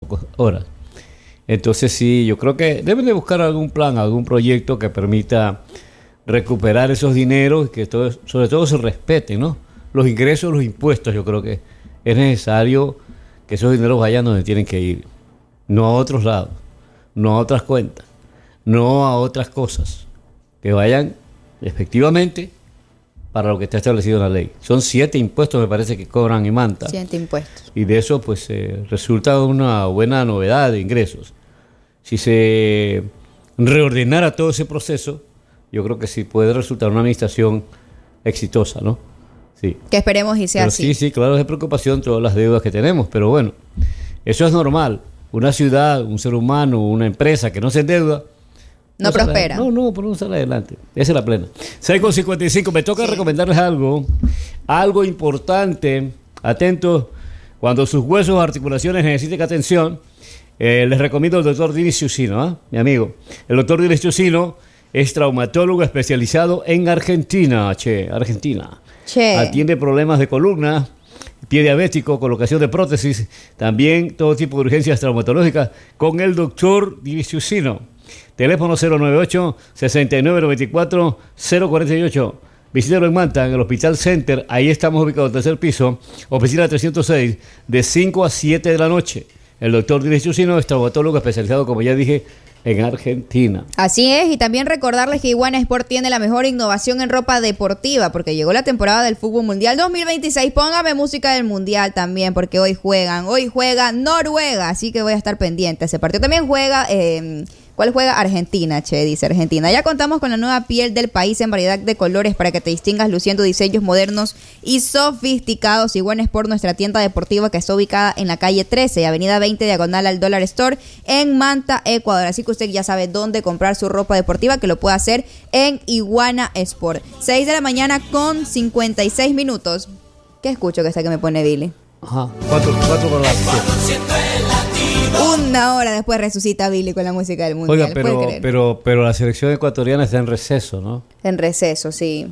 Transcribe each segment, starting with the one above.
pocas horas. Entonces sí, yo creo que deben de buscar algún plan, algún proyecto que permita recuperar esos dineros y que sobre todo se respeten, ¿no? Los ingresos, los impuestos, yo creo que es necesario que esos dineros vayan donde tienen que ir, no a otros lados, no a otras cuentas, no a otras cosas, que vayan efectivamente para lo que está establecido en la ley. Son 7 impuestos, me parece, que cobran en Manta. 7 impuestos. Y de eso, pues, resulta una buena novedad de ingresos. Si se reordenara todo ese proceso, yo creo que sí puede resultar una administración exitosa, ¿no? Sí. Que esperemos y sea pero así. Sí, claro, es de preocupación todas las deudas que tenemos, pero bueno, eso es normal. Una ciudad, un ser humano, una empresa que no se endeuda, no prospera. Pero no sale adelante. Esa es la plena. 6:55, me toca recomendarles algo importante. Atentos, cuando sus huesos o articulaciones necesiten atención, les recomiendo al doctor Dini Ciusino, mi amigo. El doctor Dini Ciusino es traumatólogo especializado en Argentina. Argentina. Atiende problemas de columna, pie diabético, colocación de prótesis, también todo tipo de urgencias traumatológicas con el doctor Dini Ciusino. Teléfono 098-6994-048. Visítelo en Manta, en el Hospital Center. Ahí estamos ubicados en el tercer piso. Oficina 306, de 5 a 7 de la noche. El doctor Dini Ciusino es traumatólogo especializado, como ya dije, en Argentina. Así es, y también recordarles que Iguana Sport tiene la mejor innovación en ropa deportiva, porque llegó la temporada del Fútbol Mundial 2026. Póngame música del Mundial también, porque hoy juega Noruega, así que voy a estar pendiente. Ese partido también juega... ¿Cuál juega? Argentina, dice Argentina. Ya contamos con la nueva piel del país en variedad de colores para que te distingas luciendo diseños modernos y sofisticados. Iguana Sport, nuestra tienda deportiva que está ubicada en la calle 13, avenida 20, diagonal al Dollar Store, en Manta, Ecuador. Así que usted ya sabe dónde comprar su ropa deportiva, que lo puede hacer en Iguana Sport. 6 de la mañana con 56 minutos. ¿Qué escucho que me pone Billy? Ajá, 4 por la 7. Una hora después resucita Billy con la música del Mundial. Oiga, pero la selección ecuatoriana está en receso, ¿no? En receso, sí.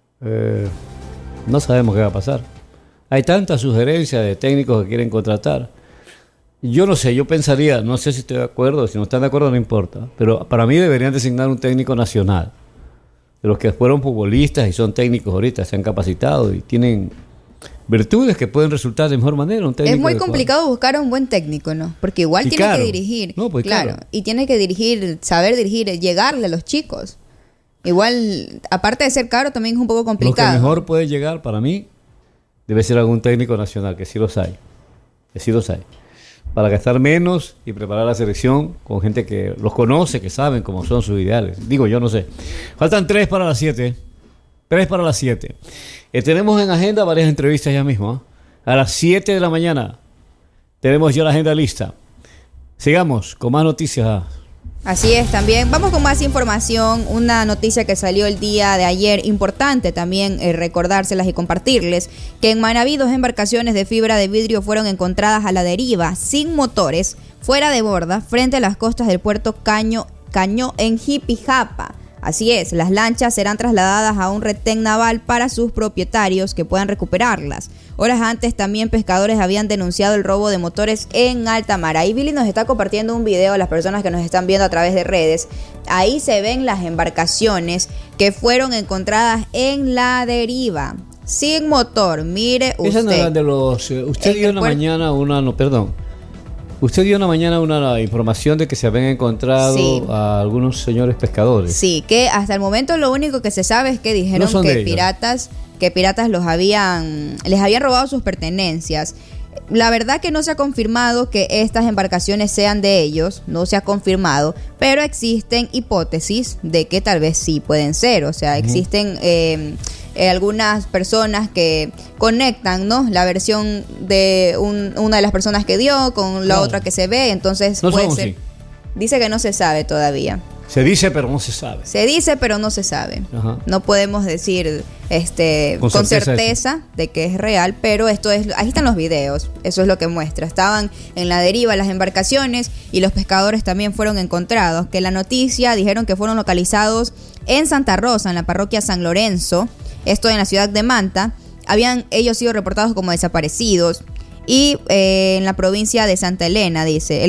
No sabemos qué va a pasar. Hay tantas sugerencias de técnicos que quieren contratar. Yo no sé, yo pensaría, no sé si estoy de acuerdo, si no están de acuerdo no importa, pero para mí deberían designar un técnico nacional. De los que fueron futbolistas y son técnicos ahorita, se han capacitado y tienen virtudes que pueden resultar de mejor manera. Un técnico es muy complicado buscar a un buen técnico, ¿no? Porque igual tiene que dirigir. No, pues claro. Y tiene que dirigir, saber dirigir, llegarle a los chicos. Igual, aparte de ser caro, también es un poco complicado. Lo que mejor puede llegar, para mí, debe ser algún técnico nacional, que sí los hay. Para gastar menos y preparar la selección con gente que los conoce, que saben cómo son sus ideales. Digo, yo no sé. Faltan 3 para las 7. 3 para las 7. Tenemos en agenda varias entrevistas ya mismo. A las 7 de la mañana tenemos ya la agenda lista. Sigamos con más noticias. Así es, también vamos con más información. Una noticia que salió el día de ayer, importante también recordárselas y compartirles, que en Manabí 2 embarcaciones de fibra de vidrio fueron encontradas a la deriva, sin motores, fuera de borda, frente a las costas del puerto Caño en Jipijapa. Así es, las lanchas serán trasladadas a un retén naval para sus propietarios que puedan recuperarlas. Horas antes también pescadores habían denunciado el robo de motores en alta mar. Ahí Billy nos está compartiendo un video a las personas que nos están viendo a través de redes. Ahí se ven las embarcaciones que fueron encontradas en la deriva, sin motor. Mire usted. Esa no era de los... Usted dio una mañana Usted dio una mañana una información de que se habían encontrado a algunos señores pescadores. Sí, que hasta el momento lo único que se sabe es que dijeron que piratas les habían robado sus pertenencias. La verdad que no se ha confirmado que estas embarcaciones sean de ellos, no se ha confirmado, pero existen hipótesis de que tal vez sí pueden ser. O sea, existen algunas personas que conectan, ¿no?, la versión de una de las personas que dio con la otra que se ve, entonces no puede ser. Dice que no se sabe todavía. Se dice, pero no se sabe. Se dice, pero no se sabe. Ajá. No podemos decir con certeza de que es real, pero ahí están los videos. Eso es lo que muestra. Estaban en la deriva las embarcaciones y los pescadores también fueron encontrados. Que la noticia dijeron que fueron localizados en Santa Rosa, en la parroquia San Lorenzo. Esto en la ciudad de Manta. Habían ellos sido reportados como desaparecidos. Y en la provincia de Santa Elena, dice.